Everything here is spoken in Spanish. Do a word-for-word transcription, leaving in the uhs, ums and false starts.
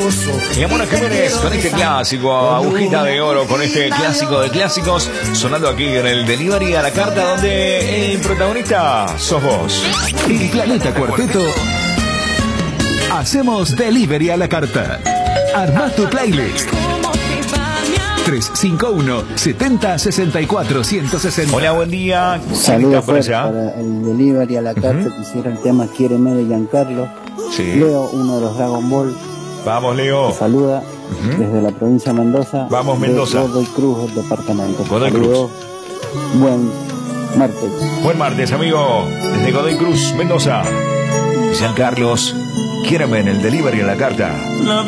Y Mona Jiménez con este clásico, agujita de oro, con este clásico de clásicos, sonando aquí en el Delivery a la Carta, donde el protagonista sos vos. El Planeta Cuarteto. Hacemos Delivery a la Carta. Armá tu playlist. tres cinco uno, setenta, sesenta y cuatro, ciento sesenta. Hola, buen día. Saludos por para el Delivery a la Carta. Uh-huh. Quisiera el tema Quiéreme de Giancarlo. Sí. Leo, uno de los Dragon Ball. Vamos, Leo. Te saluda uh-huh. desde la provincia de Mendoza. Vamos, Mendoza. De Godoy Cruz, el departamento. Godoy Cruz. Buen martes. Buen martes, amigo. Desde Godoy Cruz, Mendoza. San Carlos, Quiéreme en el Delivery a la Carta.